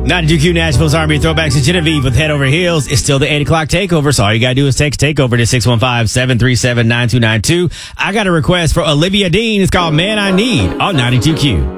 92Q Nashville's R&B Throwbacks to Genevieve with Head Over Heels. It's still the 8 o'clock takeover, so all you gotta do is text takeover to 615-737-9292. I got a request for Olivia Dean. It's called Man I Need on 92Q.